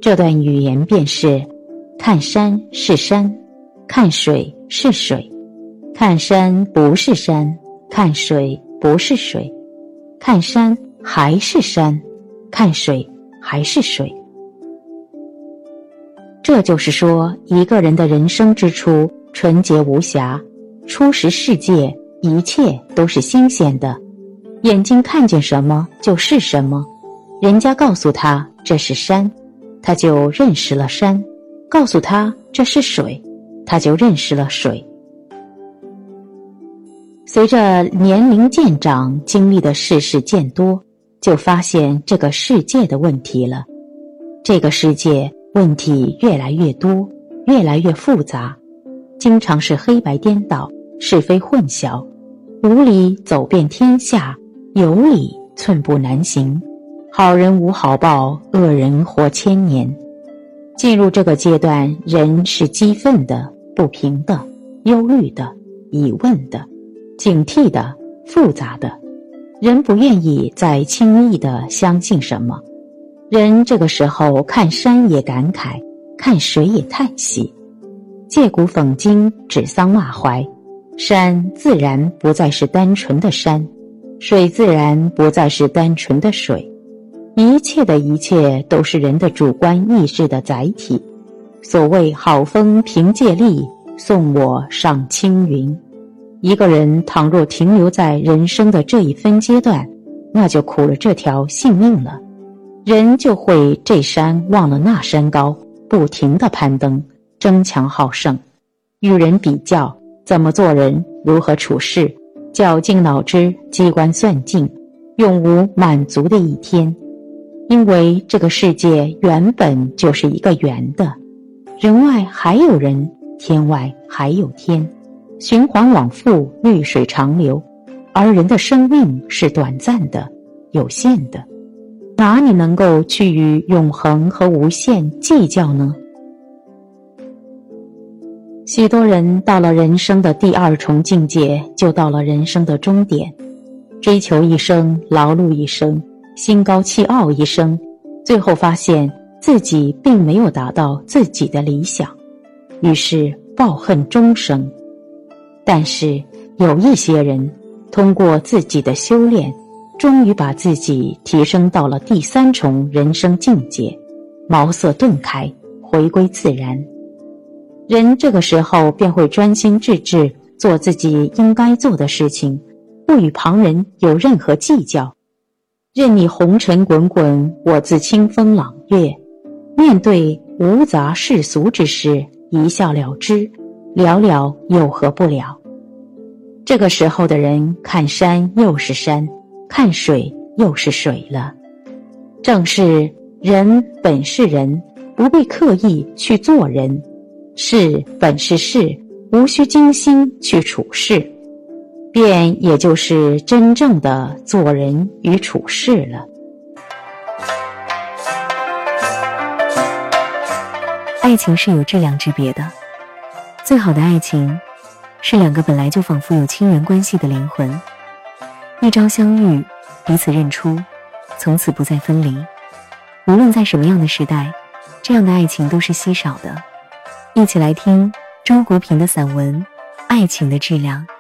这段语言便是：看山是山，看水是水，看山不是山，看水不是水，看山还是山，看水还是水。这就是说，一个人的人生之初纯洁无瑕，初识世界，一切都是新鲜的，眼睛看见什么就是什么。人家告诉他这是山，他就认识了山；告诉他这是水，他就认识了水。随着年龄渐长，经历的世事渐多，就发现这个世界的问题了。这个世界问题越来越多，越来越复杂，经常是黑白颠倒，是非混淆，无理走遍天下，有理寸步难行，好人无好报，恶人活千年。进入这个阶段，人是激愤的、不平的、忧虑的、疑问的、警惕的、复杂的。人不愿意再轻易地相信什么。人这个时候看山也感慨，看水也叹息，借古讽今，指桑骂槐。山自然不再是单纯的山，水自然不再是单纯的水。一切的一切都是人的主观意识的载体。所谓好风凭借力，送我上青云。一个人倘若停留在人生的这一分阶段，那就苦了这条性命了。人就会这山忘了那山高，不停地攀登，争强好胜，与人比较，怎么做人，如何处事，绞尽脑汁，机关算尽，永无满足的一天。因为这个世界原本就是一个圆的，人外还有人，天外还有天，循环往复，绿水长流。而人的生命是短暂的、有限的，哪里能够去与永恒和无限计较呢？许多人到了人生的第二重境界，就到了人生的终点，追求一生，劳碌一生，心高气傲一生，最后发现自己并没有达到自己的理想，于是抱恨终生。但是有一些人通过自己的修炼，终于把自己提升到了第三重人生境界，茅塞顿开，回归自然。人这个时候便会专心致志做自己应该做的事情，不与旁人有任何计较。任你红尘滚滚，我自清风朗月。面对无杂世俗之事，一笑了之，了了又何不了。这个时候的人看山又是山，看水又是水了。正是人本是人，不必刻意去做人，事本是事，无需精心去处事，便也就是真正的做人与处事了。 爱情是有质量之别的，最好的爱情是两个本来就仿佛有亲缘关系的灵魂，一朝相遇，彼此认出，从此不再分离。无论在什么样的时代，这样的爱情都是稀少的。一起来听周国平的散文《爱情的质量》。